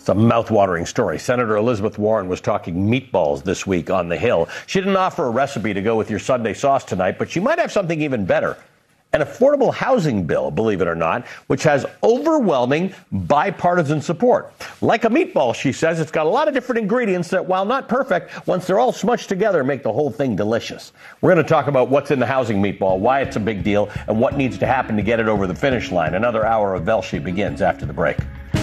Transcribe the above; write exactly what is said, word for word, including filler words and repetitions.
It's a mouth-watering story. Senator Elizabeth Warren was talking meatballs this week on the Hill. She didn't offer a recipe to go with your Sunday sauce tonight, but she might have something even better. An affordable housing bill, believe it or not, which has overwhelming bipartisan support. Like a meatball, she says, it's got a lot of different ingredients that, while not perfect, once they're all smushed together, make the whole thing delicious. We're going to talk about what's in the housing meatball, why it's a big deal, and what needs to happen to get it over the finish line. Another hour of Velshi begins after the break.